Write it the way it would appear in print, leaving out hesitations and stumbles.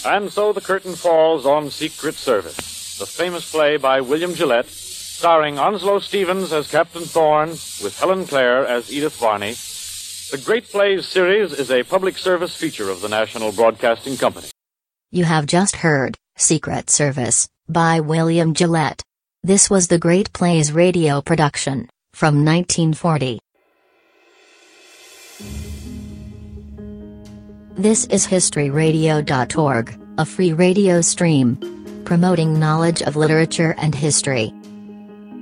And so the curtain falls on Secret Service, the famous play by William Gillette, starring Onslow Stevens as Captain Thorne, with Helen Clare as Edith Varney. The Great Plays series is a public service feature of the National Broadcasting Company. You have just heard Secret Service by William Gillette. This was the Great Plays radio production from 1940. This is historyradio.org, a free radio stream promoting knowledge of literature and history.